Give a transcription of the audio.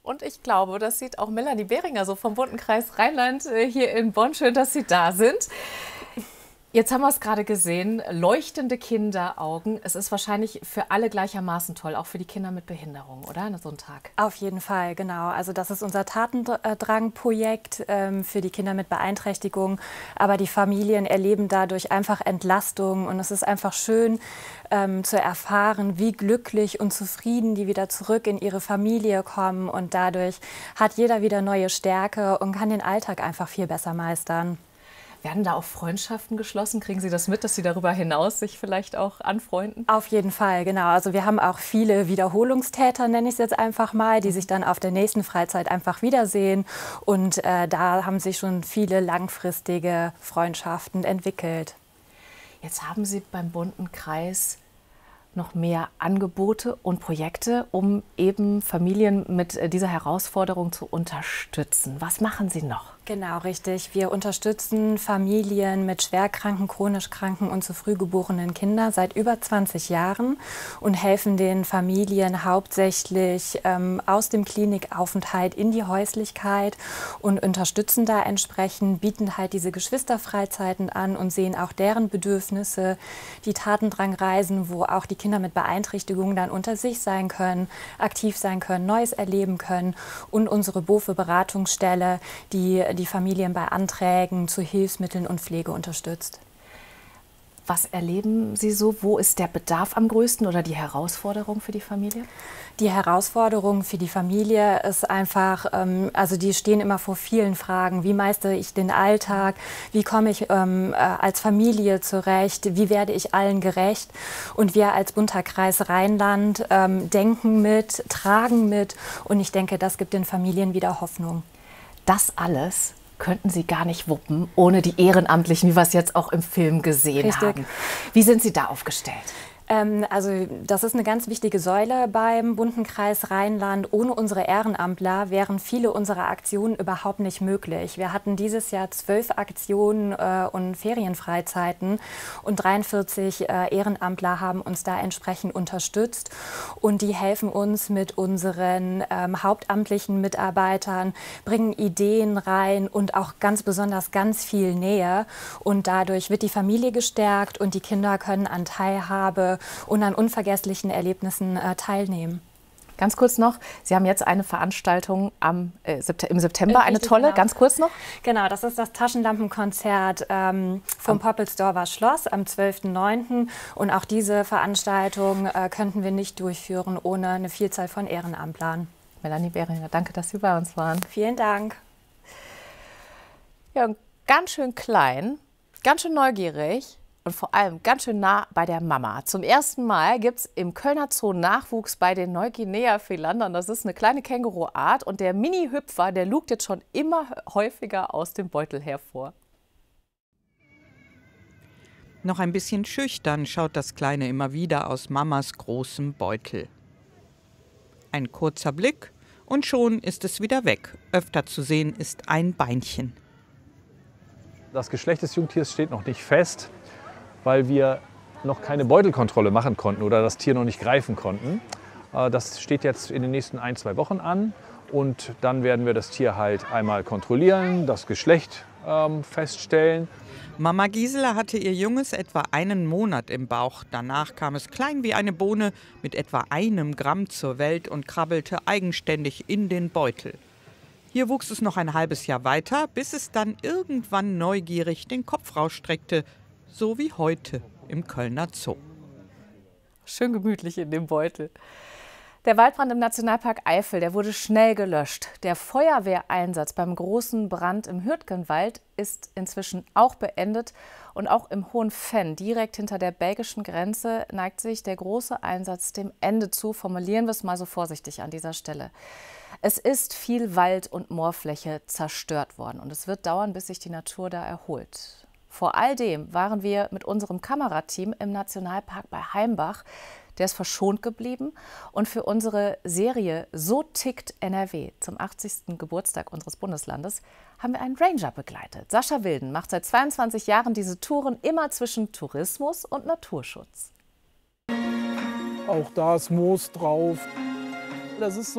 Und ich glaube, das sieht auch Melanie Behringer so vom bunten Kreis Rheinland hier in Bonn. Schön, dass Sie da sind. Jetzt haben wir es gerade gesehen, leuchtende Kinderaugen. Es ist wahrscheinlich für alle gleichermaßen toll, auch für die Kinder mit Behinderung, oder? So ein Tag. Auf jeden Fall, genau. Also das ist unser Tatendrang-Projekt für die Kinder mit Beeinträchtigung. Aber die Familien erleben dadurch einfach Entlastung. Und es ist einfach schön zu erfahren, wie glücklich und zufrieden die wieder zurück in ihre Familie kommen. Und dadurch hat jeder wieder neue Stärke und kann den Alltag einfach viel besser meistern. Werden da auch Freundschaften geschlossen? Kriegen Sie das mit, dass Sie darüber hinaus sich vielleicht auch anfreunden? Auf jeden Fall, genau. Also wir haben auch viele Wiederholungstäter, nenne ich es jetzt einfach mal, die sich dann auf der nächsten Freizeit einfach wiedersehen. Und da haben sich schon viele langfristige Freundschaften entwickelt. Jetzt haben Sie beim bunten Kreis noch mehr Angebote und Projekte, um eben Familien mit dieser Herausforderung zu unterstützen. Was machen Sie noch? Genau, richtig. Wir unterstützen Familien mit schwerkranken, chronisch kranken und zu früh geborenen Kindern seit über 20 Jahren und helfen den Familien hauptsächlich aus dem Klinikaufenthalt in die Häuslichkeit und unterstützen da entsprechend, bieten halt diese Geschwisterfreizeiten an und sehen auch deren Bedürfnisse, die Tatendrangreisen, wo auch die Kinder mit Beeinträchtigungen dann unter sich sein können, aktiv sein können, Neues erleben können, und unsere BOFE-Beratungsstelle, die Familien bei Anträgen zu Hilfsmitteln und Pflege unterstützt. Was erleben Sie so? Wo ist der Bedarf am größten oder die Herausforderung für die Familie? Die Herausforderung für die Familie ist einfach, also die stehen immer vor vielen Fragen. Wie meistere ich den Alltag? Wie komme ich als Familie zurecht? Wie werde ich allen gerecht? Und wir als bunter Kreis Rheinland denken mit, tragen mit, und ich denke, das gibt den Familien wieder Hoffnung. Das alles könnten Sie gar nicht wuppen ohne die Ehrenamtlichen, wie wir es jetzt auch im Film gesehen haben. Wie sind Sie da aufgestellt? Also das ist eine ganz wichtige Säule beim bunten Kreis Rheinland. Ohne unsere Ehrenamtler wären viele unserer Aktionen überhaupt nicht möglich. Wir hatten dieses Jahr 12 Aktionen und Ferienfreizeiten und 43 Ehrenamtler haben uns da entsprechend unterstützt. Und die helfen uns mit unseren hauptamtlichen Mitarbeitern, bringen Ideen rein und auch ganz besonders ganz viel Nähe. Und dadurch wird die Familie gestärkt und die Kinder können an Teilhabe und an unvergesslichen Erlebnissen teilnehmen. Ganz kurz noch, Sie haben jetzt eine Veranstaltung im September, eine tolle, genau. Ganz kurz noch. Genau, das ist das Taschenlampenkonzert vom Poppelsdorfer Schloss am 12.09. Und auch diese Veranstaltung könnten wir nicht durchführen ohne eine Vielzahl von Ehrenamtlern. Melanie Behringer, danke, dass Sie bei uns waren. Vielen Dank. Ja, ganz schön klein, ganz schön neugierig. Und vor allem ganz schön nah bei der Mama. Zum ersten Mal gibt es im Kölner Zoo Nachwuchs bei den Neuguinea-Filandern. Das ist eine kleine Känguruart. Und der Mini-Hüpfer, der lugt jetzt schon immer häufiger aus dem Beutel hervor. Noch ein bisschen schüchtern schaut das Kleine immer wieder aus Mamas großem Beutel. Ein kurzer Blick und schon ist es wieder weg. Öfter zu sehen ist ein Beinchen. Das Geschlecht des Jungtiers steht noch nicht fest, weil wir noch keine Beutelkontrolle machen konnten oder das Tier noch nicht greifen konnten. Das steht jetzt in den nächsten 1-2 Wochen an und dann werden wir das Tier halt einmal kontrollieren, das Geschlecht feststellen. Mama Gisela hatte ihr Junges etwa einen Monat im Bauch. Danach kam es klein wie eine Bohne mit etwa 1 Gramm zur Welt und krabbelte eigenständig in den Beutel. Hier wuchs es noch ein halbes Jahr weiter, bis es dann irgendwann neugierig den Kopf rausstreckte, so wie heute im Kölner Zoo. Schön gemütlich in dem Beutel. Der Waldbrand im Nationalpark Eifel, der wurde schnell gelöscht. Der Feuerwehreinsatz beim großen Brand im Hürtgenwald ist inzwischen auch beendet. Und auch im Hohenfenn, direkt hinter der belgischen Grenze, neigt sich der große Einsatz dem Ende zu. Formulieren wir es mal so vorsichtig an dieser Stelle. Es ist viel Wald und Moorfläche zerstört worden. Und es wird dauern, bis sich die Natur da erholt. Vor all dem waren wir mit unserem Kamerateam im Nationalpark bei Heimbach. Der ist verschont geblieben. Und für unsere Serie So tickt NRW zum 80. Geburtstag unseres Bundeslandes haben wir einen Ranger begleitet. Sascha Wilden macht seit 22 Jahren diese Touren immer zwischen Tourismus und Naturschutz. Auch da ist Moos drauf. Das ist